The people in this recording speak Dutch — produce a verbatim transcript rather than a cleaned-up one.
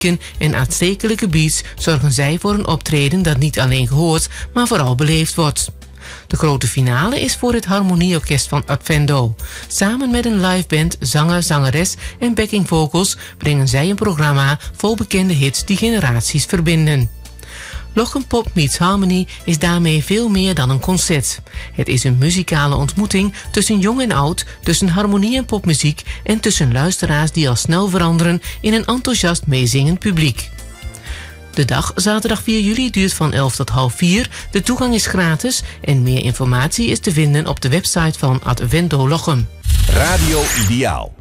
en aanstekelijke beats zorgen zij voor een optreden dat niet alleen gehoord, maar vooral beleefd wordt. De grote finale is voor het Harmonieorkest van Advendo. Samen met een liveband, zanger, zangeres en backing vocals brengen zij een programma vol bekende hits die generaties verbinden. Lochem Pop Meets Harmony is daarmee veel meer dan een concert. Het is een muzikale ontmoeting tussen jong en oud, tussen harmonie en popmuziek en tussen luisteraars die al snel veranderen in een enthousiast meezingend publiek. De dag, zaterdag vier juli, duurt van elf tot half vier. De toegang is gratis en meer informatie is te vinden op de website van Advendo Lochem. Radio Ideaal.